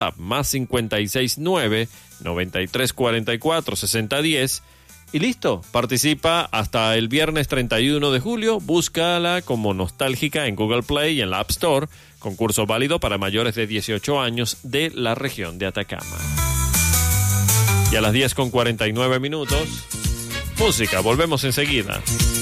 más 569-9344-6010. Y listo, participa hasta el viernes 31 de julio. Búscala como Nostálgica en Google Play y en la App Store. Concurso válido para mayores de 18 años de la región de Atacama. Y a las 10:49, música. Volvemos enseguida.